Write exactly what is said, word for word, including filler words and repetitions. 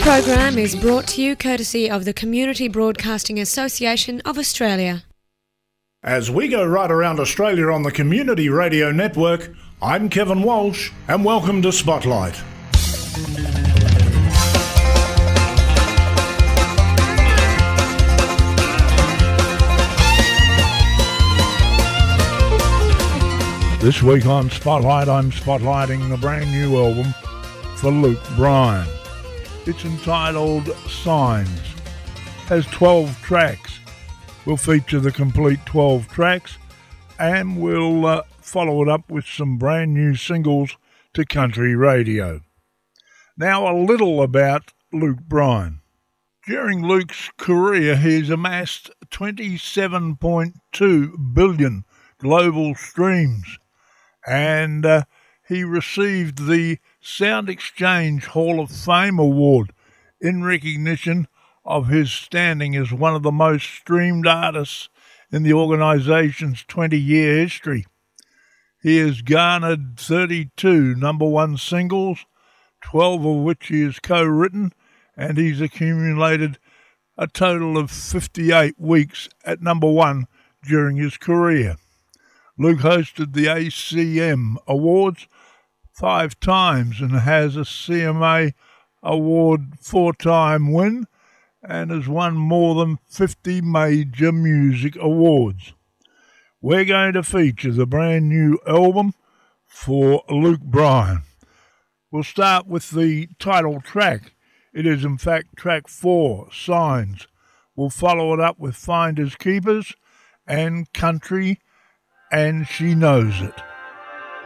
program is brought to you courtesy of the Community Broadcasting Association of Australia. As we go right around Australia on the Community Radio Network, I'm Kevin Walsh, and welcome to Spotlight. This week on Spotlight, I'm spotlighting the brand new album for Luke Bryan. It's entitled Signs. Has twelve tracks. We'll feature the complete twelve tracks, and we'll uh, follow it up with some brand new singles to country radio. Now a little about Luke Bryan. During Luke's career, he's amassed twenty-seven point two billion global streams, and uh, he received the Sound Exchange Hall of Fame Award in recognition of his standing as one of the most streamed artists in the organization's twenty-year history. He has garnered thirty-two number one singles, twelve of which he has co-written, and he's accumulated a total of fifty-eight weeks at number one during his career. Luke hosted the A C M Awards five times and has a C M A Award four-time win and has won more than fifty major music awards. We're going to feature the brand new album for Luke Bryan. We'll start with the title track. It is in fact track four, Signs. We'll follow it up with Finders Keepers and Country, and She Knows It.